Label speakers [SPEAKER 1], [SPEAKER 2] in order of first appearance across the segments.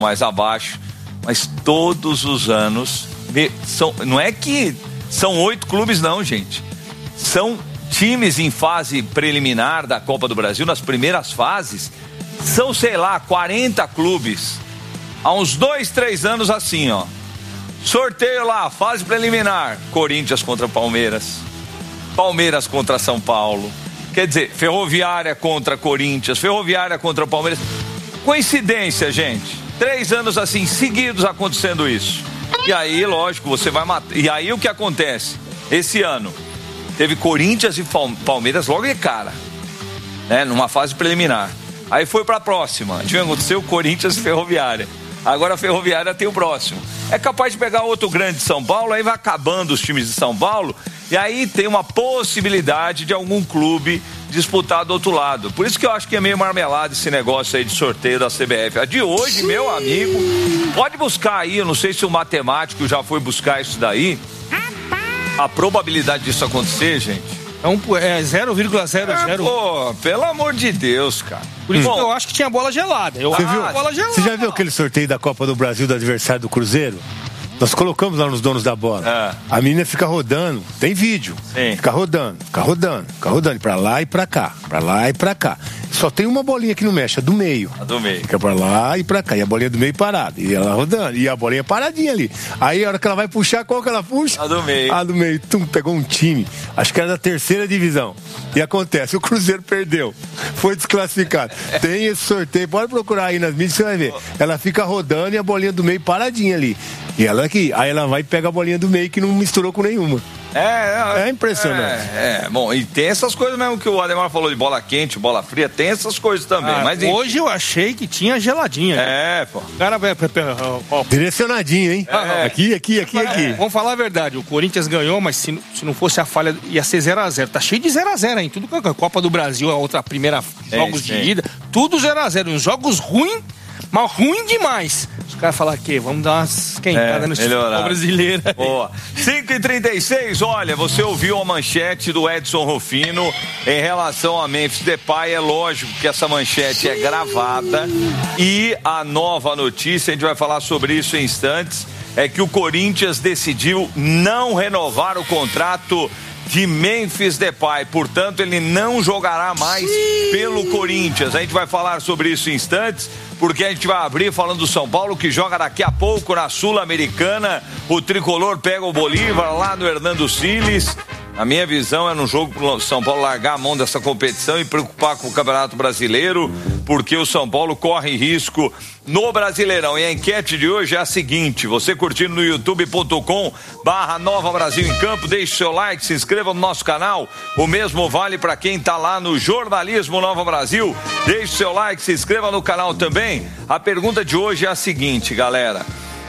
[SPEAKER 1] mais abaixo, mas todos os anos não é que são 8 clubes não, gente, são times em fase preliminar da Copa do Brasil, nas primeiras fases, são, sei lá, 40 clubes, há uns 2, 3 anos assim, ó, sorteio lá, fase preliminar, Corinthians contra Palmeiras, Palmeiras contra São Paulo, quer dizer, Ferroviária contra Corinthians, Ferroviária contra Palmeiras, coincidência, gente, 3 anos assim, seguidos acontecendo isso, e aí, lógico, você vai matar, e aí o que acontece, esse ano, teve Corinthians e Palmeiras logo de cara, né, numa fase preliminar, aí foi pra próxima, aconteceu Corinthians e Ferroviária, agora a Ferroviária tem o próximo, é capaz de pegar outro grande de São Paulo, aí vai acabando os times de São Paulo, e aí tem uma possibilidade de algum clube disputar do outro lado. Por isso que eu acho que é meio marmelado esse negócio aí de sorteio da CBF. A de hoje, meu amigo, pode buscar aí, eu não sei se o matemático já foi buscar isso daí. A probabilidade disso acontecer, gente,
[SPEAKER 2] é 0,00.
[SPEAKER 1] Pô, pelo amor de Deus, cara.
[SPEAKER 2] Por isso que eu acho que tinha bola gelada.
[SPEAKER 3] Você já viu aquele sorteio da Copa do Brasil do adversário do Cruzeiro? Nós colocamos lá nos donos da bola. A menina fica rodando, tem vídeo. Sim. Fica rodando, pra lá e pra cá, pra lá e pra cá. Só tem uma bolinha que não mexe, a do meio.
[SPEAKER 1] A do meio.
[SPEAKER 3] Fica pra lá e pra cá, e a bolinha do meio parada. E ela rodando, e a bolinha paradinha ali. Aí a hora que ela vai puxar, qual que ela puxa?
[SPEAKER 1] A do meio.
[SPEAKER 3] A do meio, pegou um time, acho que era da 3ª divisão. E acontece, o Cruzeiro perdeu, foi desclassificado. Tem esse sorteio, pode procurar aí nas mídias, você vai ver. Ela fica rodando e a bolinha do meio paradinha ali. E ela aqui, aí ela vai e pega a bolinha do meio que não misturou com nenhuma. É impressionante.
[SPEAKER 1] Bom, e tem essas coisas mesmo que o Ademar falou de bola quente, bola fria, tem essas coisas também. Mas
[SPEAKER 2] hoje eu achei que tinha geladinha.
[SPEAKER 1] Pô.
[SPEAKER 2] Cara,
[SPEAKER 3] direcionadinho, hein? Aqui.
[SPEAKER 2] Vamos falar a verdade, o Corinthians ganhou, mas se não fosse a falha, ia ser 0x0. Tá cheio de 0x0, hein? Tudo com a Copa do Brasil, a outra primeira jogos de ida, tudo 0x0. Uns jogos ruins, mas ruim demais. Os caras falam que vamos dar umas quentadas no futebol brasileiro.
[SPEAKER 1] Boa. 5h36, olha, você ouviu a manchete do Edson Rufino em relação a Memphis Depay. É lógico que essa manchete é gravada e a nova notícia, a gente vai falar sobre isso em instantes, é que o Corinthians decidiu não renovar o contrato de Memphis Depay, portanto ele não jogará mais pelo Corinthians. A gente vai falar sobre isso em instantes, porque a gente vai abrir falando do São Paulo, que joga daqui a pouco na Sul-Americana. O tricolor pega o Bolívar lá no Hernando Siles. A minha visão é no jogo pro São Paulo largar a mão dessa competição e preocupar com o Campeonato Brasileiro, porque o São Paulo corre risco no Brasileirão. E a enquete de hoje é a seguinte: você curtindo no youtube.com/Nova Brasil em Campo, deixe seu like, se inscreva no nosso canal. O mesmo vale para quem tá lá no Jornalismo Nova Brasil. Deixe seu like, se inscreva no canal também. A pergunta de hoje é a seguinte, galera: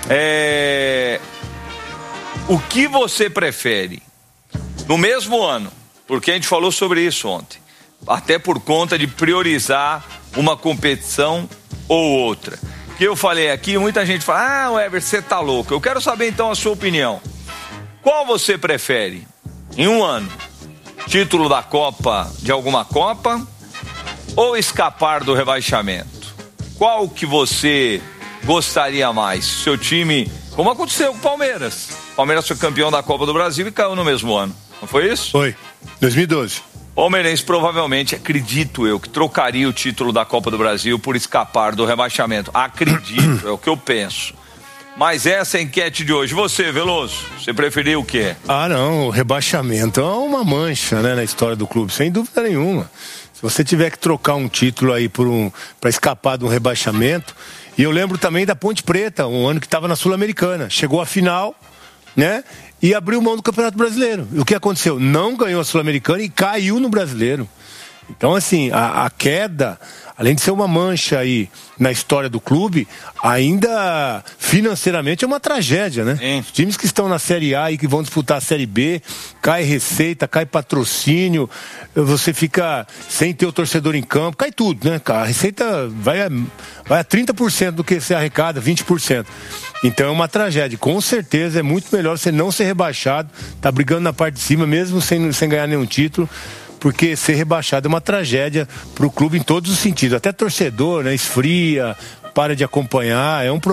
[SPEAKER 1] o que você prefere no mesmo ano? Porque a gente falou sobre isso ontem, até por conta de priorizar uma competição ou outra. Que eu falei aqui, muita gente fala: Weber, você tá louco. Eu quero saber então a sua opinião. Qual você prefere em um ano? Título da Copa, de alguma Copa, ou escapar do rebaixamento? Qual que você gostaria mais? Seu time, como aconteceu com o Palmeiras. O Palmeiras foi campeão da Copa do Brasil e caiu no mesmo ano. Não foi isso?
[SPEAKER 3] Foi, 2012.
[SPEAKER 1] Palmeirense provavelmente, acredito eu, que trocaria o título da Copa do Brasil por escapar do rebaixamento. Acredito, é o que eu penso. Mas essa é a enquete de hoje. Você, Veloso, você preferiu o quê?
[SPEAKER 3] Não, o rebaixamento é uma mancha, né, na história do clube, sem dúvida nenhuma. Se você tiver que trocar um título aí para escapar de um rebaixamento. E eu lembro também da Ponte Preta, um ano que estava na Sul-Americana. Chegou à final, né? E abriu mão do Campeonato Brasileiro. E o que aconteceu? Não ganhou a Sul-Americana e caiu no Brasileiro. Então, assim, a queda, além de ser uma mancha aí na história do clube, ainda financeiramente é uma tragédia, né? Os times que estão na Série A e que vão disputar a Série B, cai receita, cai patrocínio, você fica sem ter o torcedor em campo, cai tudo, né? A receita vai a 30% do que você arrecada, 20%. Então é uma tragédia. Com certeza é muito melhor você não ser rebaixado, tá brigando na parte de cima, mesmo sem ganhar nenhum título, porque ser rebaixado é uma tragédia pro clube em todos os sentidos. Até torcedor, né, esfria, para de acompanhar, é um